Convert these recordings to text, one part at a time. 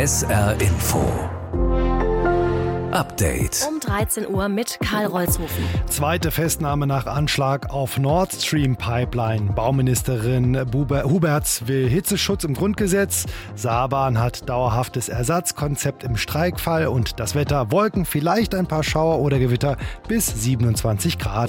SR Info Update. Um 13 Uhr mit Karl Rolzhofen. Zweite Festnahme nach Anschlag auf Nord Stream Pipeline. Bauministerin Huberts will Hitzeschutz im Grundgesetz. Saarbahn hat dauerhaftes Ersatzkonzept im Streikfall. Und das Wetter: Wolken, vielleicht ein paar Schauer oder Gewitter bis 27 Grad.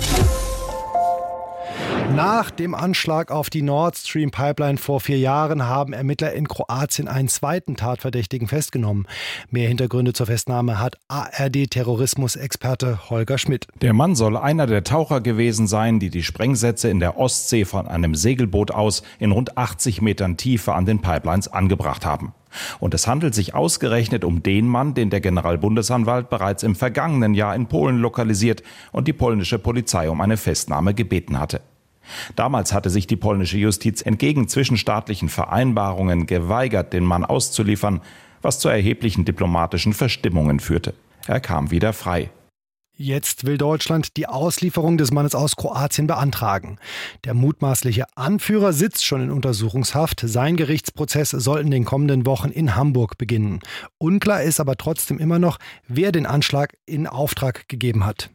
Nach dem Anschlag auf die Nord Stream Pipeline vor 4 Jahren haben Ermittler in Kroatien einen zweiten Tatverdächtigen festgenommen. Mehr Hintergründe zur Festnahme hat ARD-Terrorismusexperte Holger Schmidt. Der Mann soll einer der Taucher gewesen sein, die Sprengsätze in der Ostsee von einem Segelboot aus in rund 80 Metern Tiefe an den Pipelines angebracht haben. Und es handelt sich ausgerechnet um den Mann, den der Generalbundesanwalt bereits im vergangenen Jahr in Polen lokalisiert und die polnische Polizei um eine Festnahme gebeten hatte. Damals hatte sich die polnische Justiz entgegen zwischenstaatlichen Vereinbarungen geweigert, den Mann auszuliefern, was zu erheblichen diplomatischen Verstimmungen führte. Er kam wieder frei. Jetzt will Deutschland die Auslieferung des Mannes aus Kroatien beantragen. Der mutmaßliche Anführer sitzt schon in Untersuchungshaft. Sein Gerichtsprozess soll in den kommenden Wochen in Hamburg beginnen. Unklar ist aber trotzdem immer noch, wer den Anschlag in Auftrag gegeben hat.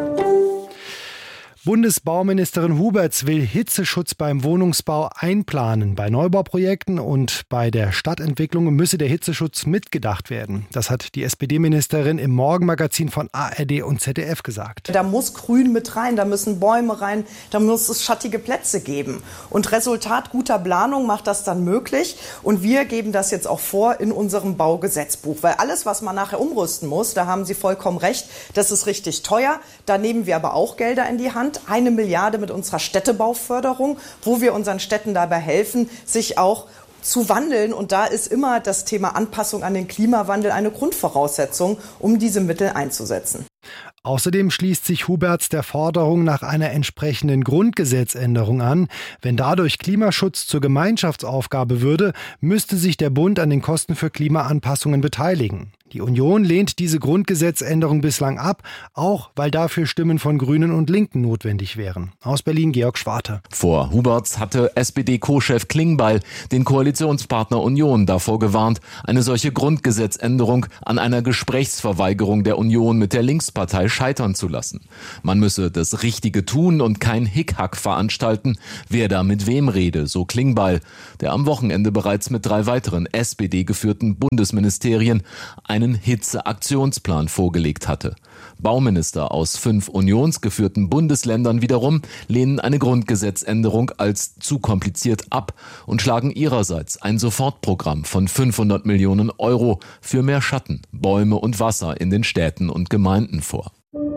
Bundesbauministerin Huberts will Hitzeschutz beim Wohnungsbau einplanen. Bei Neubauprojekten und bei der Stadtentwicklung müsse der Hitzeschutz mitgedacht werden. Das hat die SPD-Ministerin im Morgenmagazin von ARD und ZDF gesagt. Da muss Grün mit rein, da müssen Bäume rein, da muss es schattige Plätze geben. Und Resultat guter Planung macht das dann möglich. Und wir geben das jetzt auch vor in unserem Baugesetzbuch. Weil alles, was man nachher umrüsten muss, da haben Sie vollkommen recht, das ist richtig teuer. Da nehmen wir aber auch Gelder in die Hand. 1 Milliarde mit unserer Städtebauförderung, wo wir unseren Städten dabei helfen, sich auch zu wandeln. Und da ist immer das Thema Anpassung an den Klimawandel eine Grundvoraussetzung, um diese Mittel einzusetzen. Außerdem schließt sich Huberts der Forderung nach einer entsprechenden Grundgesetzänderung an. Wenn dadurch Klimaschutz zur Gemeinschaftsaufgabe würde, müsste sich der Bund an den Kosten für Klimaanpassungen beteiligen. Die Union lehnt diese Grundgesetzänderung bislang ab, auch weil dafür Stimmen von Grünen und Linken notwendig wären. Aus Berlin Georg Schwarte. Vor Huberts hatte SPD-Co-Chef Klingbeil den Koalitionspartner Union davor gewarnt, eine solche Grundgesetzänderung an einer Gesprächsverweigerung der Union mit der Linkspartei scheitern zu lassen. Man müsse das Richtige tun und kein Hickhack veranstalten, wer da mit wem rede, so Klingbeil, der am Wochenende bereits mit 3 weiteren SPD-geführten Bundesministerien einen Hitzeaktionsplan vorgelegt hatte. Bauminister aus 5 unionsgeführten Bundesländern wiederum lehnen eine Grundgesetzänderung als zu kompliziert ab und schlagen ihrerseits ein Sofortprogramm von 500 Millionen Euro für mehr Schatten, Bäume und Wasser in den Städten und Gemeinden vor.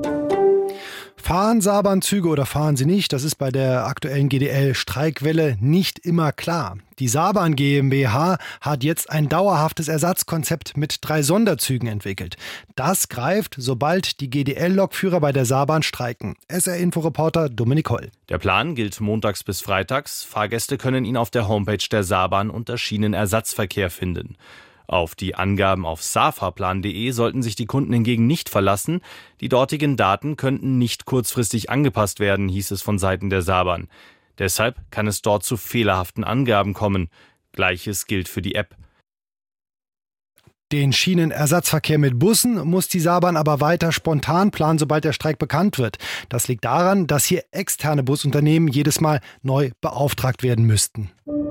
Fahren Saarbahn-Züge oder fahren sie nicht? Das ist bei der aktuellen GDL-Streikwelle nicht immer klar. Die Saarbahn GmbH hat jetzt ein dauerhaftes Ersatzkonzept mit 3 Sonderzügen entwickelt. Das greift, sobald die GDL-Lokführer bei der Saarbahn streiken. SR-Info-Reporter Dominik Holl. Der Plan gilt montags bis freitags. Fahrgäste können ihn auf der Homepage der Saarbahn unter Schienenersatzverkehr finden. Auf die Angaben auf saarfahrplan.de sollten sich die Kunden hingegen nicht verlassen. Die dortigen Daten könnten nicht kurzfristig angepasst werden, hieß es von Seiten der Saarbahn. Deshalb kann es dort zu fehlerhaften Angaben kommen. Gleiches gilt für die App. Den Schienenersatzverkehr mit Bussen muss die Saarbahn aber weiter spontan planen, sobald der Streik bekannt wird. Das liegt daran, dass hier externe Busunternehmen jedes Mal neu beauftragt werden müssten.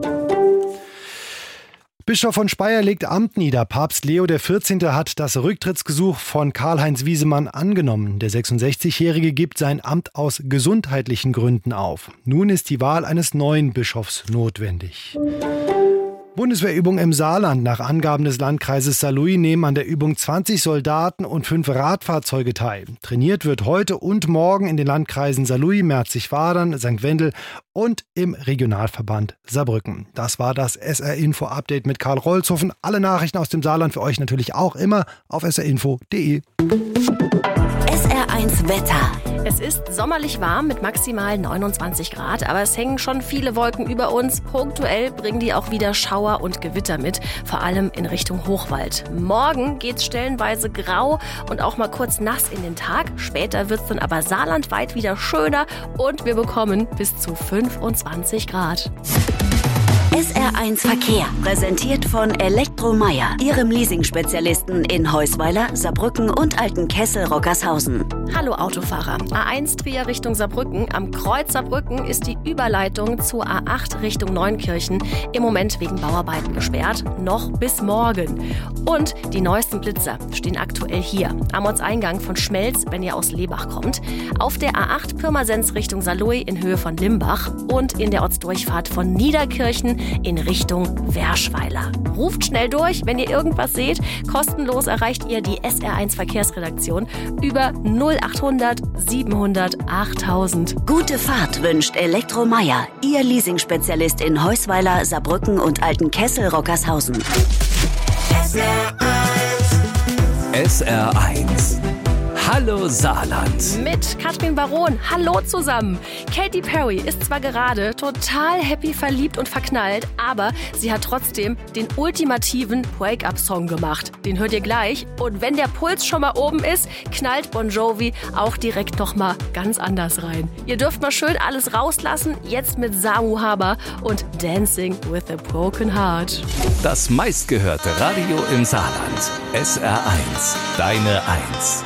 Bischof von Speyer legt Amt nieder. Papst Leo XIV. Hat das Rücktrittsgesuch von Karl-Heinz Wiesemann angenommen. Der 66-Jährige gibt sein Amt aus gesundheitlichen Gründen auf. Nun ist die Wahl eines neuen Bischofs notwendig. Bundeswehrübung im Saarland. Nach Angaben des Landkreises Saarlouis nehmen an der Übung 20 Soldaten und 5 Radfahrzeuge teil. Trainiert wird heute und morgen in den Landkreisen Saarlouis, Merzig-Wadern, St. Wendel und im Regionalverband Saarbrücken. Das war das SR-Info-Update mit Karl Rolzhofen. Alle Nachrichten aus dem Saarland für euch natürlich auch immer auf srinfo.de. SR1 Wetter. Es ist sommerlich warm mit maximal 29 Grad, aber es hängen schon viele Wolken über uns. Punktuell bringen die auch wieder Schauer und Gewitter mit, vor allem in Richtung Hochwald. Morgen geht's stellenweise grau und auch mal kurz nass in den Tag. Später wird's dann aber saarlandweit wieder schöner und wir bekommen bis zu 25 Grad. SR1 Verkehr, präsentiert von Elektromeyer, Ihrem Leasing-Spezialisten in Heusweiler, Saarbrücken und Altenkessel-Rockershausen. Hallo Autofahrer. A1 Trier Richtung Saarbrücken. Am Kreuz Saarbrücken ist die Überleitung zur A8 Richtung Neunkirchen im Moment wegen Bauarbeiten gesperrt. Noch bis morgen. Und die neuesten Blitzer stehen aktuell hier. Am Ortseingang von Schmelz, wenn ihr aus Lebach kommt. Auf der A8 Pirmasens Richtung Saarlouis in Höhe von Limbach. Und in der Ortsdurchfahrt von Niederkirchen in Richtung Werschweiler. Ruft schnell durch, wenn ihr irgendwas seht. Kostenlos erreicht ihr die SR1 Verkehrsredaktion über 0800 700 8000. Gute Fahrt wünscht Elektromeyer, Ihr Leasing-Spezialist in Heusweiler, Saarbrücken und Altenkessel-Rockershausen. SR1. Hallo Saarland. Mit Katrin Baron. Hallo zusammen. Katy Perry ist zwar gerade total happy, verliebt und verknallt, aber sie hat trotzdem den ultimativen Break-up-Song gemacht. Den hört ihr gleich. Und wenn der Puls schon mal oben ist, knallt Bon Jovi auch direkt noch mal ganz anders rein. Ihr dürft mal schön alles rauslassen, jetzt mit Samu Haber und Dancing with a Broken Heart. Das meistgehörte Radio im Saarland. SR1. Deine 1.